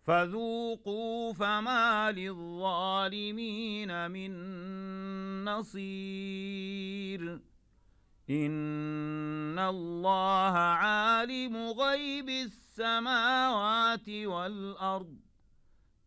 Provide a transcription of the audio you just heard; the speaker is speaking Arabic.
فذوقوا فما للظالمين من نصير إن الله عالم غيب السماوات والأرض